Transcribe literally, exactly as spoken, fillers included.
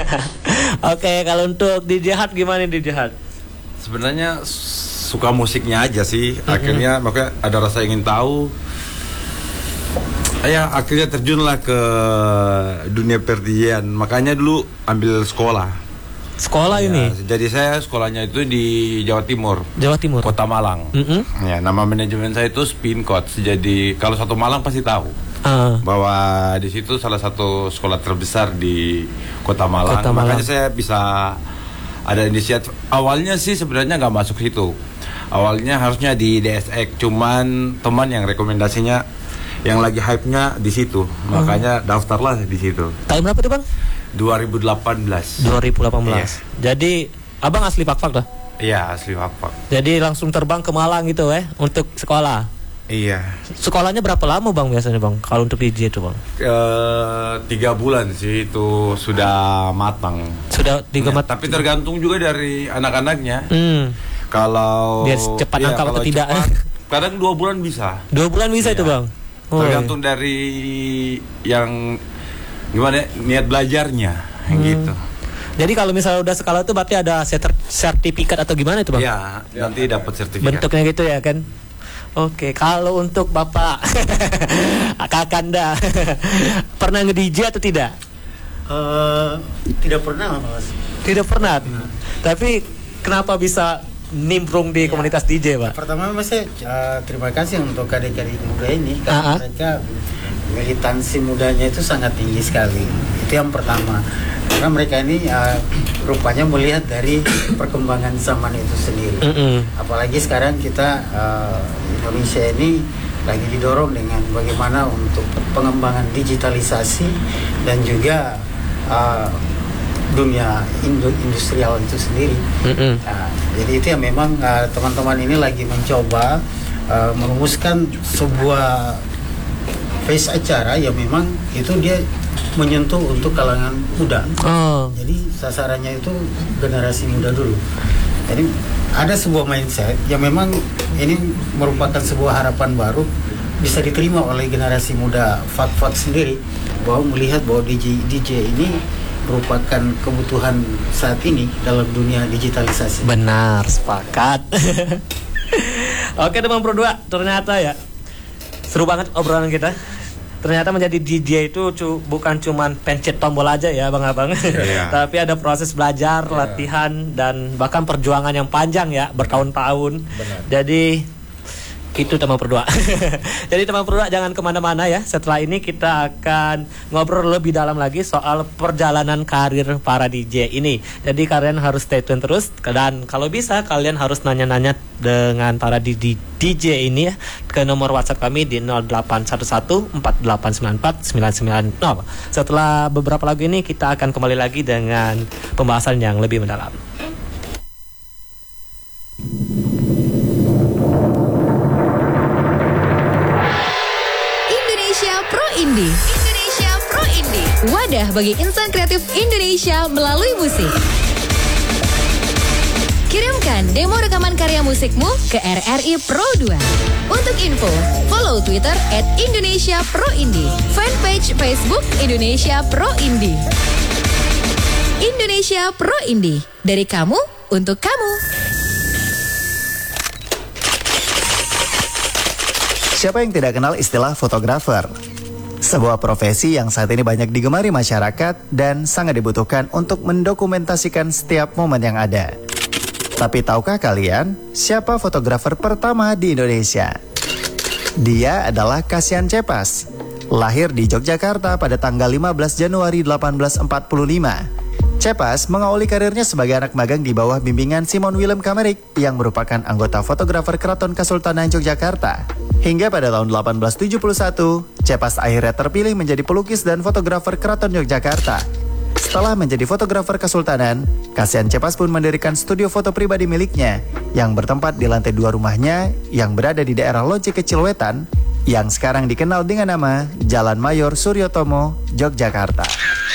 Oke, kalau untuk D J Hard gimana D J Hard? Sebenarnya suka musiknya aja sih. Mm-hmm. Akhirnya makanya ada rasa ingin tahu. Ya akhirnya terjunlah ke dunia per D J-an. Makanya dulu ambil sekolah. Sekolah ya, ini? Jadi saya sekolahnya itu di Jawa Timur. Jawa Timur. Kota Malang. Mm-hmm. Ya, nama manajemen saya itu Spin Coach. Jadi kalau satu Malang pasti tahu. Uh. Bahwa di situ salah satu sekolah terbesar di Kota Malang. Kota Malang. Makanya saya bisa ada inisiatif. Awalnya sih sebenarnya nggak masuk situ. Awalnya harusnya di D S X. Cuman teman yang rekomendasinya yang lagi hype-nya di situ. Makanya uh. daftarlah di situ. Tahun berapa tuh, Bang? dua ribu delapan belas. dua ribu delapan belas. Iya. Jadi abang asli Pakpak dah? Iya, asli Pakpak. Jadi langsung terbang ke Malang gitu eh untuk sekolah? Iya. Sekolahnya berapa lama Bang biasanya Bang kalau untuk D J itu Bang? E, tiga bulan sih itu sudah matang. Sudah tiga ya, matang. Tapi tergantung juga dari anak-anaknya. Hmm. Kalau biar cepat ya, nangkap atau tidak? Cepat, kadang dua bulan bisa. Dua bulan bisa ya. Itu Bang? Oh, tergantung iya. dari yang gimana niat belajarnya hmm. gitu. Jadi kalau misalnya udah sekolah itu berarti ada sertifikat atau gimana itu Bang? Ya, nanti dapat sertifikat. Bentuknya gitu ya kan? Oke, kalau untuk Bapak Kakanda pernah nge-D J atau tidak? Uh, tidak pernah Mas. Tidak pernah. Hmm. Tapi kenapa bisa nimbrung di ya. Komunitas D J, Pak? Pertama Mas saya uh, terima kasih untuk adik-adik muda ini karena uh-huh. mereka militansi mudanya itu sangat tinggi sekali. Itu yang pertama. Karena mereka ini uh, rupanya melihat dari perkembangan zaman itu sendiri. Mm-hmm. Apalagi sekarang kita uh, Indonesia ini lagi didorong dengan bagaimana untuk pengembangan digitalisasi dan juga uh, dunia industrial itu sendiri. Mm-hmm. Nah, jadi itu yang memang uh, teman-teman ini lagi mencoba uh, merumuskan sebuah phase acara yang memang itu dia menyentuh untuk kalangan muda. Oh. Jadi sasarannya itu generasi muda dulu. Jadi ada sebuah mindset yang memang ini merupakan sebuah harapan baru bisa diterima oleh generasi muda Fat-Fat sendiri bahwa melihat bahwa D J D J ini merupakan kebutuhan saat ini dalam dunia digitalisasi. Benar, sepakat. Oke teman Pro dua, ternyata ya seru banget obrolan kita. Ternyata menjadi D J itu cu- bukan cuman pencet tombol aja ya Bang-abang. Yeah. Tapi ada proses belajar, yeah. latihan dan bahkan perjuangan yang panjang ya, bertahun-tahun. Benar. Jadi itu teman berdua. Jadi teman berdua jangan kemana-mana ya. Setelah ini kita akan ngobrol lebih dalam lagi soal perjalanan karir para D J ini. Jadi kalian harus stay tune terus. Dan kalau bisa kalian harus nanya-nanya dengan para D J ini ya ke nomor WhatsApp kami di nol delapan satu satu empat delapan sembilan empat sembilan sembilan nol. Setelah beberapa lagu ini kita akan kembali lagi dengan pembahasan yang lebih mendalam. Indie. Indonesia Pro Indie. Wadah bagi insan kreatif Indonesia melalui musik. Kirimkan demo rekaman karya musikmu ke R R I Pro dua. Untuk info, follow Twitter at Indonesia Pro Indie, fanpage Facebook Indonesia Pro Indie. Indonesia Pro Indie, dari kamu untuk kamu. Siapa yang tidak kenal istilah fotografer? Sebuah profesi yang saat ini banyak digemari masyarakat dan sangat dibutuhkan untuk mendokumentasikan setiap momen yang ada. Tapi tahukah kalian siapa fotografer pertama di Indonesia? Dia adalah Kasian Cepas. Lahir di Yogyakarta pada tanggal lima belas Januari delapan belas empat puluh lima. Cepas mengawali karirnya sebagai anak magang di bawah bimbingan Simon Willem Kamerik yang merupakan anggota fotografer Keraton Kasultanan Yogyakarta. Hingga pada tahun delapan belas tujuh puluh satu, Cepas akhirnya terpilih menjadi pelukis dan fotografer Keraton Yogyakarta. Setelah menjadi fotografer Kesultanan, Kasian Cepas pun mendirikan studio foto pribadi miliknya yang bertempat di lantai dua rumahnya yang berada di daerah Loji Kecil Wetan yang sekarang dikenal dengan nama Jalan Mayor Suryotomo, Yogyakarta.